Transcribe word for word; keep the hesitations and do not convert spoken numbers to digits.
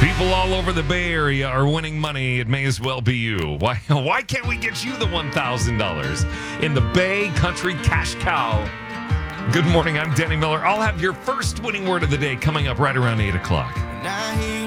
People all over the Bay Area are winning money. It may as well be you. Why, why can't we get you the one thousand dollars in the Bay Country Cash Cow? Good morning. I'm Danny Miller. I'll have your first winning word of the day coming up right around eight o'clock.